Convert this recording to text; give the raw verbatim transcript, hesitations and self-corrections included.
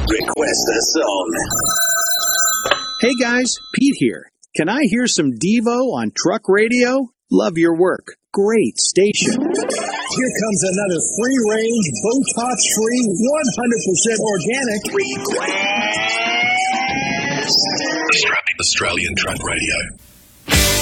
Request a song. Hey guys, Pete here. Can I hear some Devo on truck radio? Love your work. Great station. Here comes another free-range, Botox-free, one hundred percent organic Request. Australian Truck Radio.